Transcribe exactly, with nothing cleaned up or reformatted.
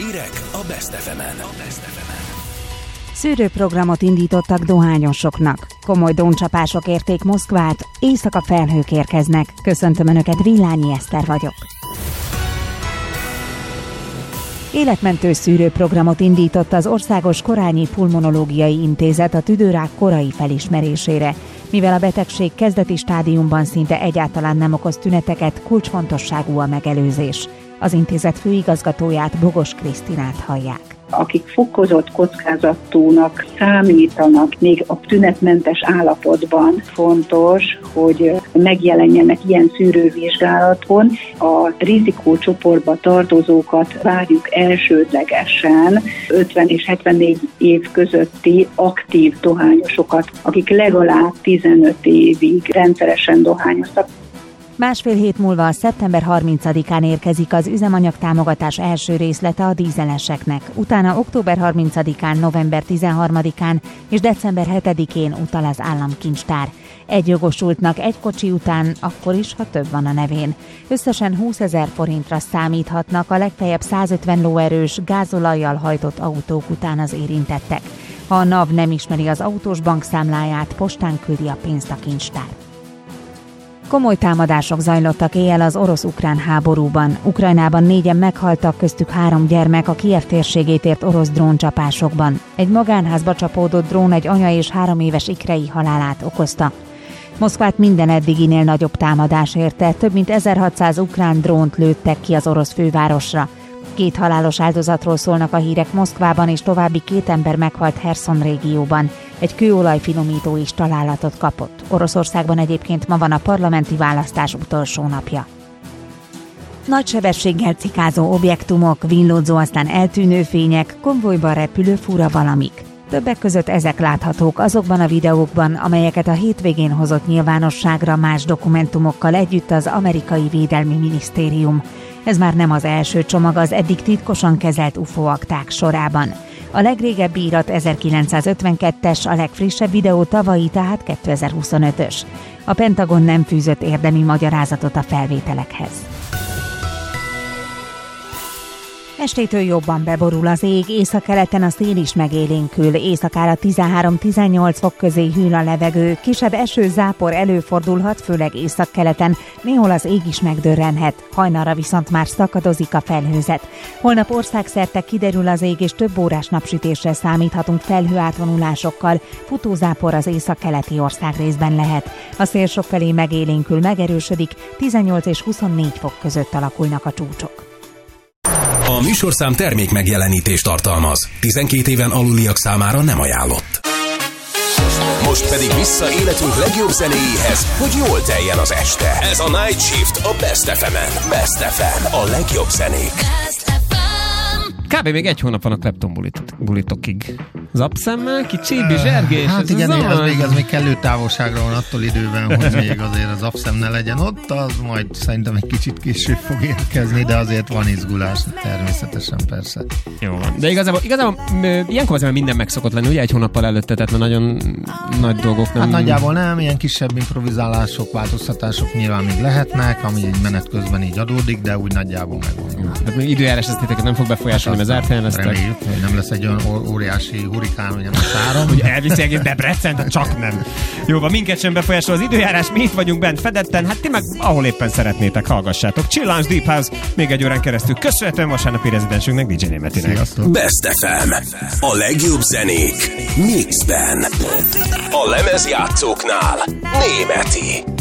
Hírek a Best ef emen. Szűrőprogramot indítottak dohányosoknak. Komoly dróncsapások érték Moszkvát, éjszaka felhők érkeznek. Köszöntöm Önöket, Villányi Eszter vagyok. Életmentő szűrőprogramot indított az Országos Korányi Pulmonológiai Intézet a tüdőrák korai felismerésére. Mivel a betegség kezdeti stádiumban szinte egyáltalán nem okoz tüneteket, kulcsfontosságú a megelőzés. Az intézet főigazgatóját, Bogos Krisztinát hallják. Akik fokozott kockázatúnak számítanak még a tünetmentes állapotban, fontos, hogy megjelenjenek ilyen szűrővizsgálaton. A rizikócsoportba tartozókat várjuk elsődlegesen, ötven és hetvennégy év közötti aktív dohányosokat, akik legalább tizenöt évig rendszeresen dohányoztak. Másfél hét múlva, szeptember harmincadikán érkezik az üzemanyagtámogatás első részlete a dízeleseknek. Utána október harmincadikán, november tizenharmadikán és december hetedikén utal az államkincstár. Egy jogosultnak egy kocsi után, akkor is, ha több van a nevén. Összesen húszezer forintra számíthatnak a legfeljebb százötven lóerős, gázolajjal hajtott autók után az érintettek. Ha a NAV nem ismeri az autós bankszámláját, postán küldi a pénzt a kincstár. Komoly támadások zajlottak éjjel az orosz-ukrán háborúban. Ukrajnában négyen meghaltak, köztük három gyermek a Kijev térségét ért orosz dróncsapásokban. Egy magánházba csapódott drón egy anya és három éves ikrei halálát okozta. Moszkvát minden eddiginél nagyobb támadás érte, több mint ezerhatszáz ukrán drónt lőttek ki az orosz fővárosra. Két halálos áldozatról szólnak a hírek Moszkvában, és további két ember meghalt Herszon régióban. Egy kőolajfinomító is találatot kapott. Oroszországban egyébként ma van a parlamenti választás utolsó napja. Nagy sebességgel cikázó objektumok, villódzó, aztán eltűnő fények, konvojban repülő fura valamik. Többek között ezek láthatók azokban a videókban, amelyeket a hétvégén hozott nyilvánosságra más dokumentumokkal együtt az amerikai Védelmi Minisztérium. Ez már nem az első csomag az eddig titkosan kezelt u f o akták sorában. A legrégebbi írat ezerkilencszázötvenkettes, a legfrissebb videó tavalyi, tehát kétezer-huszonötös. A Pentagon nem fűzött érdemi magyarázatot a felvételekhez. Estétől jobban beborul az ég, északkeleten a szél is megélénkül, éjszakára tizenhárom-tizennyolc fok közé hűl a levegő, kisebb eső-zápor előfordulhat, főleg északkeleten, néhol az ég is megdörrenhet, hajnalra viszont már szakadozik a felhőzet. Holnap országszerte kiderül az ég, és több órás napsütésre számíthatunk felhőátvonulásokkal, futózápor az északkeleti országrészben lehet. A szél sokfelé megélénkül, megerősödik, tizennyolc és huszonnégy fok között alakulnak a csúcsok. A műsorszám termék megjelenítést tartalmaz. tizenkét éven aluliak számára nem ajánlott. Most pedig vissza életünk legjobb zenéjéhez, hogy jól teljen az este. Ez a Night Shift a Best ef emen. Best ef em, a legjobb zenék. Kb. Még egy hónap van a Clapton bulitokig. Zapszemmel, kicsi bizsergés. Hát ez igen, az ez még, ez még kellő távolságra van attól időben, hogy még azért az Zapszem ne legyen ott, az majd szerintem egy kicsit később fog érkezni, de azért van izgulás, természetesen persze. Jó van. De igazából, igazából ilyenkor azért minden meg szokott lenni, ugye egy hónappal előtte, tehát nagyon nagy dolgok nem... Hát nagyjából nem, ilyen kisebb improvizálások, változtatások nyilván még lehetnek, ami egy menet közben így adódik, de úgy nagyjából megvan. Tehát még időjárás ezt titeket nem fog befolyásolni, mert zárt helyen lesztek. Reméljük, hogy nem lesz egy olyan óriási hurikán, hogy nem lesz áram. Hogy elviszi egész Debrecen, csak nem. Jó van, minket sem befolyásol az időjárás, mi itt vagyunk bent fedetten, hát ti meg ahol éppen szeretnétek, hallgassátok. Chillance Deep House, még egy órán keresztül. Köszönhetően vasárnapi rezidensünknek, dé dzsé Németinek. Best ef em, a legjobb zenék mixben. A lemezjátszóknál Németi.